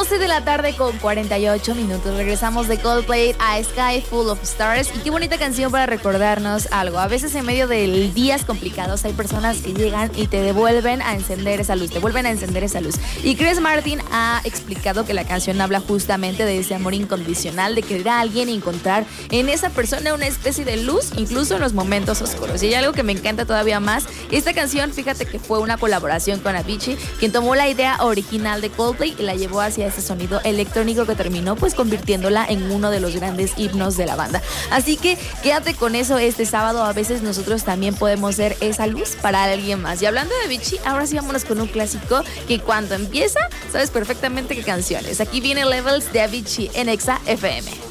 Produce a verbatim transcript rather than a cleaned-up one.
doce de la tarde con cuarenta y ocho minutos. Regresamos de Coldplay a Sky Full of Stars. Y qué bonita canción para recordarnos algo. A veces en medio de días complicados hay personas que llegan y te devuelven a encender esa luz, te vuelven a encender esa luz. Y Chris Martin ha explicado que la canción habla justamente de ese amor incondicional, de querer a alguien y encontrar en esa persona una especie de luz, incluso en los momentos oscuros. Y hay algo que me encanta todavía más. Esta canción, fíjate que fue una colaboración con Avicii, quien tomó la idea original de Coldplay y la llevó hacia ese sonido electrónico que terminó pues convirtiéndola en uno de los grandes himnos de la banda. Así que quédate con eso este sábado. A veces nosotros también podemos ser esa luz para alguien más. Y hablando de Avicii, ahora sí vámonos con un clásico que cuando empieza sabes perfectamente qué canción es. Aquí viene Levels de Avicii en Exa F M.